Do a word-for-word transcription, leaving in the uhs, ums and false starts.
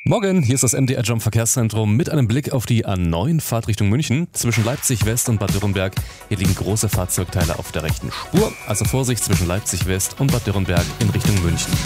Morgen, hier ist das M D R Jump Verkehrszentrum mit einem Blick auf die A neun Fahrtrichtung München zwischen Leipzig West und Bad Dürrenberg. Hier liegen große Fahrzeugteile auf der rechten Spur, also Vorsicht zwischen Leipzig West und Bad Dürrenberg in Richtung München.